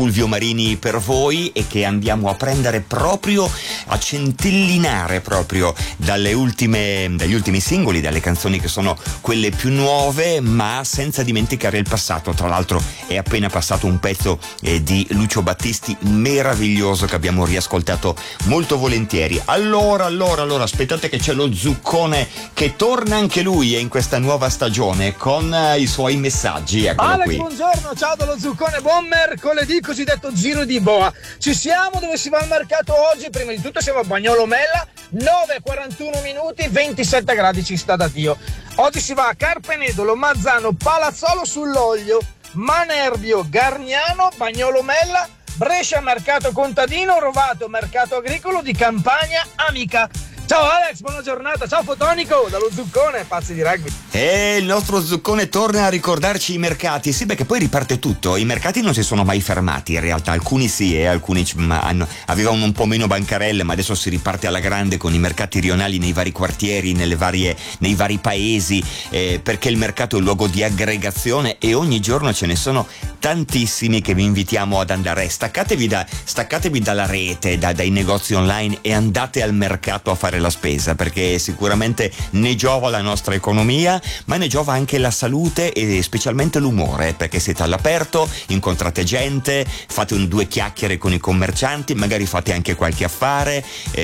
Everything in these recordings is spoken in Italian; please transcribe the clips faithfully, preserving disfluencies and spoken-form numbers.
Fulvio Marini per voi e che andiamo a prendere proprio, a centellinare proprio dalle ultime, dagli ultimi singoli, dalle canzoni che sono quelle più nuove, ma senza dimenticare il passato. Tra l'altro è appena passato un pezzo eh, di Lucio Battisti meraviglioso che abbiamo riascoltato molto volentieri. Allora, allora, allora, aspettate che c'è lo Zuccone che torna anche lui in questa nuova stagione con eh, i suoi messaggi. Eccolo Alex, qui. buongiorno, ciao dallo Zuccone, buon mercoledì, cosiddetto giro di boa. Ci siamo, dove si va al mercato oggi? Prima di tutto siamo a Bagnolo Mella, nove e quarantuno minuti, ventisette gradi ci sta da Dio. Oggi si va a Carpenedolo, Mazzano, Palazzolo sull'Oglio, Manerbio, Gargnano, Bagnolo Mella, Brescia, Mercato Contadino, Rovato, Mercato Agricolo di Campagna Amica. Ciao Alex, buona giornata, ciao Fotonico, dallo Zuccone, pazzi di rugby. E il nostro Zuccone torna a ricordarci i mercati. Sì, perché poi riparte tutto. I mercati non si sono mai fermati, in realtà alcuni sì e alcuni hanno, avevano un po' meno bancarelle, ma adesso si riparte alla grande con i mercati rionali nei vari quartieri, nelle varie, nei vari paesi, eh, perché il mercato è un luogo di aggregazione e ogni giorno ce ne sono tantissimi che vi invitiamo ad andare. Staccatevi, da, staccatevi dalla rete, da, dai negozi online e andate al mercato a fare la spesa, perché sicuramente ne giova la nostra economia, ma ne giova anche la salute e specialmente l'umore, perché siete all'aperto, incontrate gente, fate un due chiacchiere con i commercianti, magari fate anche qualche affare,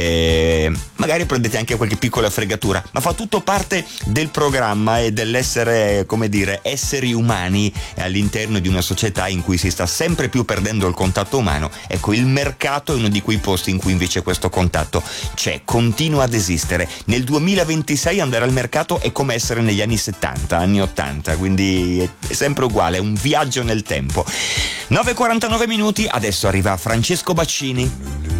eh, magari prendete anche qualche piccola fregatura, ma fa tutto parte del programma e dell'essere, come dire, esseri umani all'interno di una società in cui si sta sempre più perdendo il contatto umano. Ecco, il mercato è uno di quei posti in cui invece questo contatto c'è, continua ad esistere. Nel duemilaventisei andare al mercato è come essere negli anni settanta, anni ottanta, quindi è sempre uguale, è un viaggio nel tempo. nove e quarantanove minuti, adesso arriva Francesco Baccini.